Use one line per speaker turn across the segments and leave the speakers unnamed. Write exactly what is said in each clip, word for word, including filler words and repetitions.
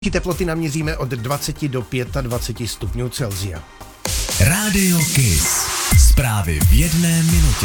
Teploty naměříme od dvacet do dvaceti pěti stupňů Celsia.
Rádio Kiss. Zprávy v jedné minutě.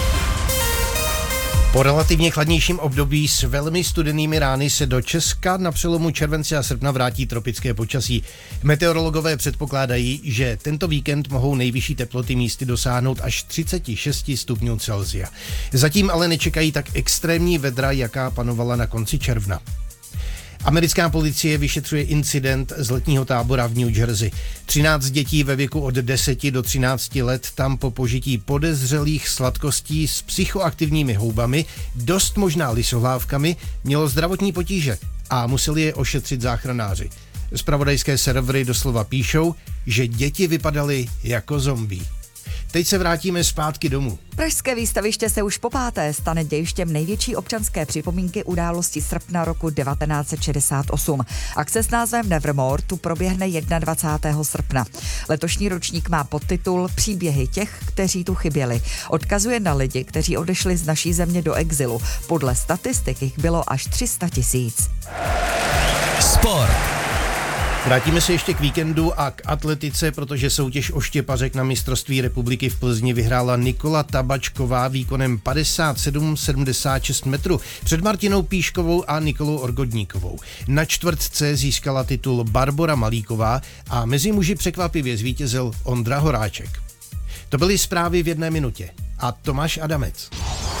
Po relativně chladnějším období s velmi studenými rány se do Česka na přelomu července a srpna vrátí tropické počasí. Meteorologové předpokládají, že tento víkend mohou nejvyšší teploty místy dosáhnout až třicet šest stupňů Celsia. Zatím ale nečekají tak extrémní vedra, jaká panovala na konci června. Americká policie vyšetřuje incident z letního tábora v New Jersey. třináct dětí ve věku od deseti do třinácti let tam po požití podezřelých sladkostí s psychoaktivními houbami, dost možná lisohlávkami, mělo zdravotní potíže a museli je ošetřit záchranáři. Zpravodajské servery doslova píšou, že děti vypadaly jako zombie. Teď se vrátíme zpátky domů.
Pražské výstaviště se už po páté stane dějištěm největší občanské připomínky události srpna roku devatenáct set šedesát osm. Akce s názvem Nevermore tu proběhne dvacátého prvního srpna. Letošní ročník má podtitul Příběhy těch, kteří tu chyběli. Odkazuje na lidi, kteří odešli z naší země do exilu. Podle statistik jich bylo až tři sta tisíc.
Sport.
Vrátíme se ještě k víkendu a k atletice, protože soutěž o štěpařek na mistrovství republiky v Plzni vyhrála Nikola Tabačková výkonem padesát sedm sedmdesát šest metrů před Martinou Píškovou a Nikolou Orgodníkovou. Na čtvrtce získala titul Barbora Malíková a mezi muži překvapivě zvítězil Ondra Horáček. To byly zprávy v jedné minutě a Tomáš Adamec.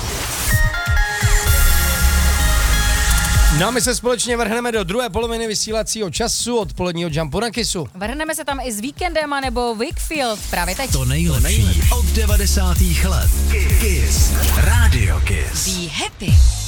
No a my se společně vrhneme do druhé poloviny vysílacího času odpoledního Jumpu na Kissu.
Vrhneme se tam i s Víkendem a nebo Wakefield právě teď.
To nejlepší od devadesátých let. Kiss. Rádio Kiss.
Be happy.